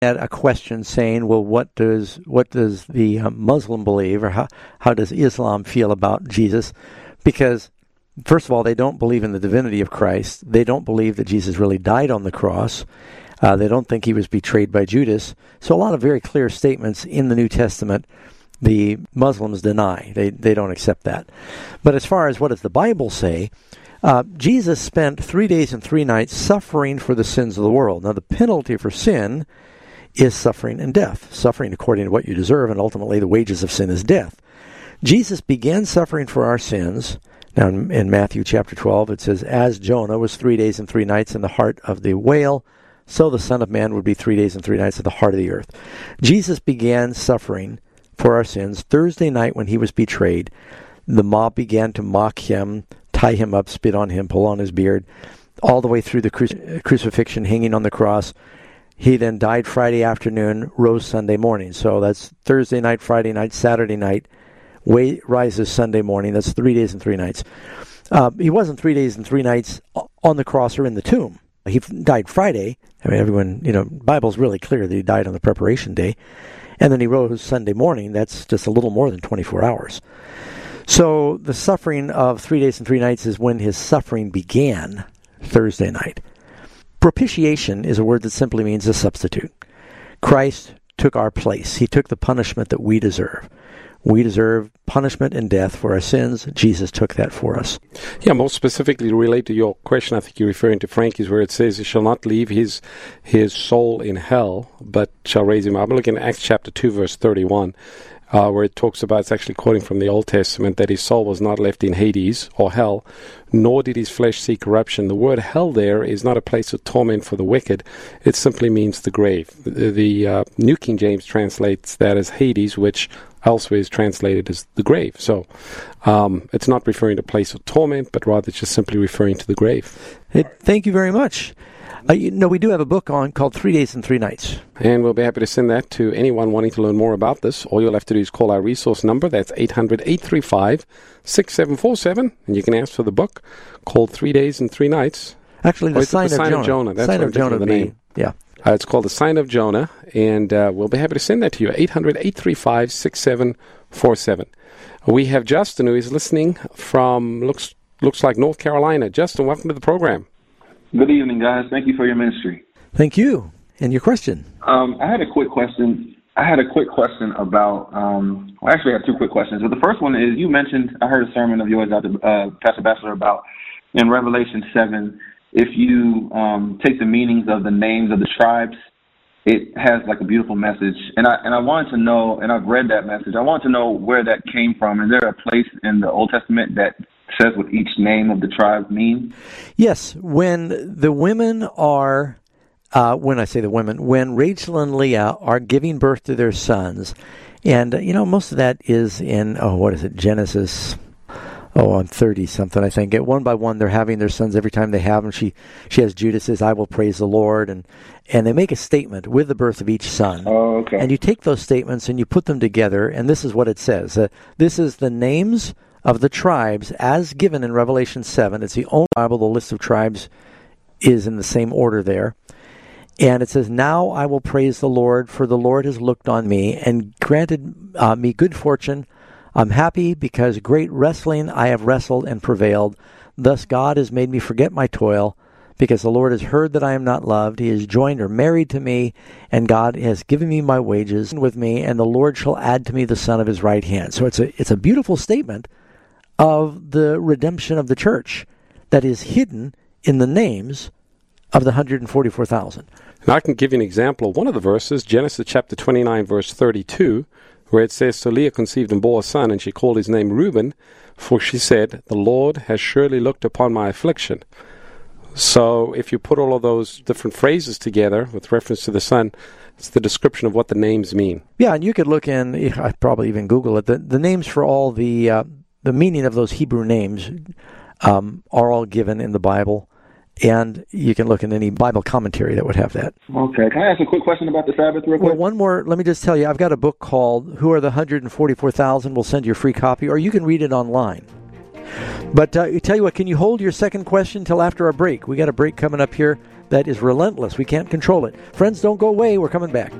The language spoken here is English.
At a question saying, well, what does the Muslim believe, or how does Islam feel about Jesus? Because, first of all, they don't believe in the divinity of Christ. They don't believe that Jesus really died on the cross. They don't think he was betrayed by Judas. So a lot of very clear statements in the New Testament the Muslims deny. They don't accept that. But as far as what does the Bible say, Jesus spent 3 days and 3 nights suffering for the sins of the world. Now, the penalty for sin is suffering and death. Suffering according to what you deserve, and ultimately the wages of sin is death. Jesus began suffering for our sins. Now, in Matthew chapter 12, it says, as Jonah was 3 days and 3 nights in the heart of the whale, so the Son of Man would be 3 days and 3 nights at the heart of the earth. Jesus began suffering for our sins Thursday night when he was betrayed. The mob began to mock him, tie him up, spit on him, pull on his beard, all the way through the crucifixion, hanging on the cross. He then died Friday afternoon, rose Sunday morning. So that's Thursday night, Friday night, Saturday night, rises Sunday morning. That's 3 days and 3 nights. He wasn't 3 days and 3 nights on the cross or in the tomb. He died Friday. I mean, everyone, Bible's really clear that he died on the preparation day. And then he rose Sunday morning. That's just a little more than 24 hours. So the suffering of 3 days and 3 nights is when his suffering began, Thursday night. Propitiation is a word that simply means a substitute. Christ took our place. He took the punishment that we deserve. We deserve punishment and death for our sins. Jesus took that for us. Yeah, more specifically related to your question, I think you're referring to Frankie's, where it says he shall not leave his soul in hell, but shall raise him up. I'm looking at Acts chapter 2, verse 31. Where it talks about, it's actually quoting from the Old Testament, that his soul was not left in Hades or hell, nor did his flesh see corruption. The word hell there is not a place of torment for the wicked. It simply means the grave. The New King James translates that as Hades, which elsewhere is translated as the grave. So it's not referring to a place of torment, but rather just simply referring to the grave. Hey, thank you very much. We do have a book called 3 Days and 3 Nights. And we'll be happy to send that to anyone wanting to learn more about this. All you'll have to do is call our resource number. That's 800-835-6747. And you can ask for the book called 3 Days and 3 Nights. Actually, the Sign of Jonah. That's Sign of Jonah, the name. Yeah. It's called The Sign of Jonah. And we'll be happy to send that to you. 800-835-6747. We have Justin, who is listening from, looks like North Carolina. Justin, welcome to the program. Good evening, guys. Thank you for your ministry. Thank you. And your question? I had a quick question. About, actually I have two quick questions. But the first one is, you mentioned, I heard a sermon of yours, Pastor Batchelor, about in Revelation 7, if you take the meanings of the names of the tribes, it has like a beautiful message. And I wanted to know, and I've read that message, I wanted to know where that came from. Is there a place in the Old Testament that says what each name of the tribe means? Yes. When the women are, when Rachel and Leah are giving birth to their sons, and, most of that is in, Genesis, I'm 30-something, I think. One by one, they're having their sons every time they have them. She has Judah says, I will praise the Lord, and they make a statement with the birth of each son. Oh, okay. And you take those statements and you put them together, and this is what it says. This is the names of the tribes as given in Revelation 7. It's the only Bible, the list of tribes is in the same order there. And it says, now I will praise the Lord, for the Lord has looked on me and granted me good fortune. I'm happy because great wrestling I have wrestled and prevailed. Thus God has made me forget my toil, because the Lord has heard that I am not loved. He has joined or married to me, and God has given me my wages with me, and the Lord shall add to me the son of his right hand. So it's a beautiful statement of the redemption of the church that is hidden in the names of the 144,000. And I can give you an example of one of the verses, Genesis chapter 29, verse 32, where it says, So Leah conceived and bore a son, and she called his name Reuben, for she said, The Lord has surely looked upon my affliction. So if you put all of those different phrases together with reference to the son, it's the description of what the names mean. Yeah, and you could look in, I'd probably even Google it, the names for all the meaning of those Hebrew names are all given in the Bible. And you can look in any Bible commentary that would have that. Okay. Can I ask a quick question about the Sabbath real quick? Well, one more. Let me just tell you, I've got a book called Who Are the 144,000? We'll send you a free copy, or you can read it online. But tell you what, can you hold your second question till after our break? We got a break coming up here. that is relentless. We can't control it. Friends, don't go away. We're coming back.